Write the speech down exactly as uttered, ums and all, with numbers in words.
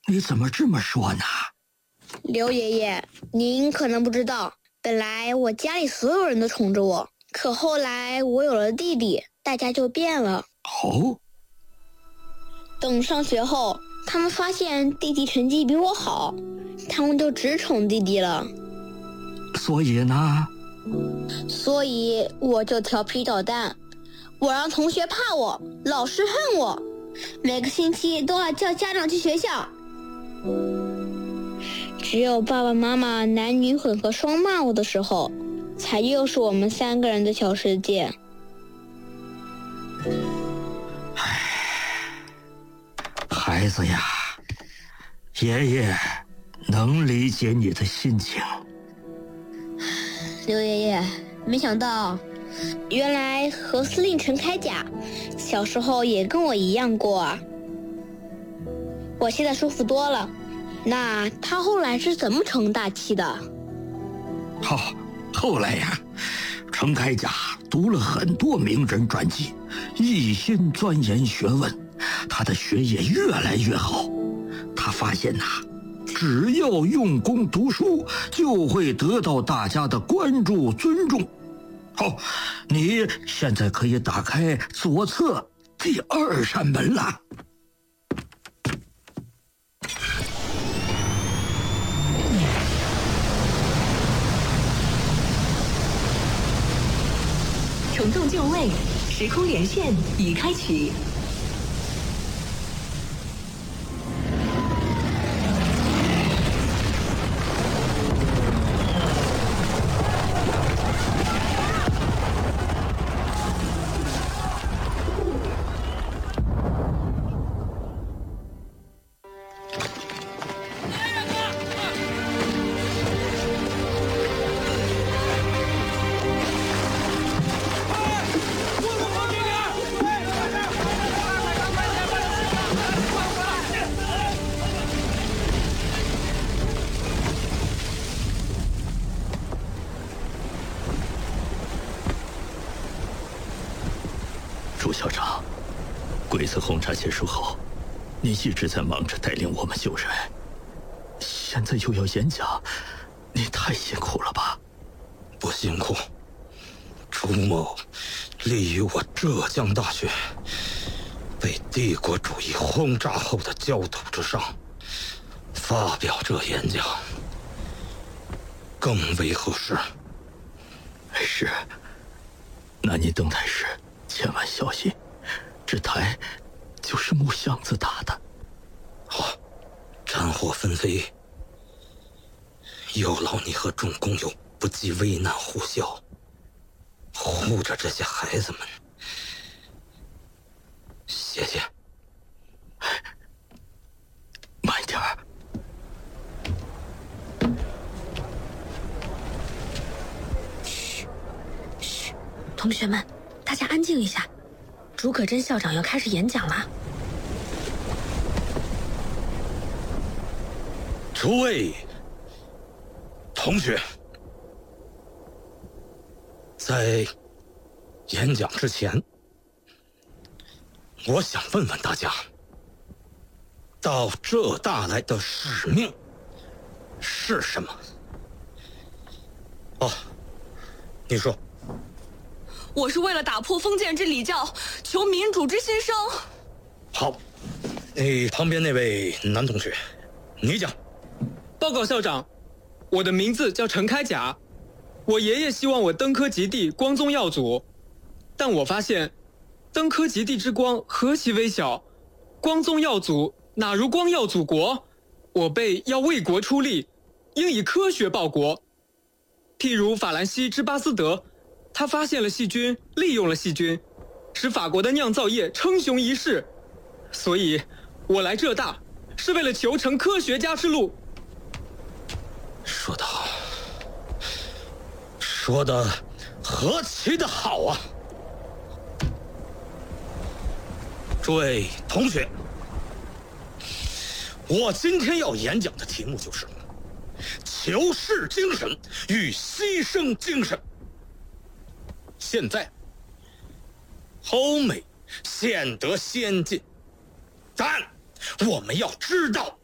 你怎么这么说呢？ 刘爷爷，您可能不知道，本来我家里所有人都宠着我，可后来我有了弟弟，大家就变了。 哦， 等上学后，他们发现弟弟成绩比我好，他们就只宠弟弟了。 所以呢？ 所以我就调皮捣蛋，我让同学怕我，老师恨我，每个星期都要叫家长去学校。只有爸爸妈妈男女混合双骂我的时候，才又是我们三个人的小世界。 孩子呀，爷爷能理解你的心情。 刘爷爷，没想到原来何司令陈开甲小时候也跟我一样过啊。我现在舒服多了。那他后来是怎么成大器的？ 好、哦，后来呀，陈开甲读了很多名人传记，一心钻研学问，他的学业越来越好。他发现呐、啊，只要用功读书，就会得到大家的关注尊重。好，你现在可以打开左侧第二扇门了。 重动就位，时空连线已开启。 朱校长，鬼子轰炸结束后，你一直在忙着带领我们救人，现在又要演讲，你太辛苦了吧？ 不辛苦，朱某立于我浙江大学被帝国主义轰炸后的焦土之上，发表这演讲，更为合适。 是，那你登台时千万小心，这台就是木箱子打的。 好，战火纷飞，有劳你和众工友不计危难护校，护着这些孩子们。谢谢。 慢一点儿。 嘘，嘘，同学们，大家安静一下。竺可桢校长要开始演讲了。 诸位同学，在演讲之前，我想问问大家，到浙大来的使命是什么？哦，你说。 我是为了打破封建制礼教，求民主之新生。 好，哎，旁边那位男同学，你讲。 报告校长，我的名字叫陈开甲，我爷爷希望我登科及第，光宗耀祖，但我发现，登科及第之光何其微小，光宗耀祖哪如光耀祖国？我辈要为国出力，应以科学报国。譬如法兰西之巴斯德，他发现了细菌，利用了细菌，使法国的酿造业称雄一世。所以，我来浙大是为了求成科学家之路。 说得好，说得何其的好啊！诸位同学，我今天要演讲的题目就是求是精神与牺牲精神。现在欧美显得先进，但我们要知道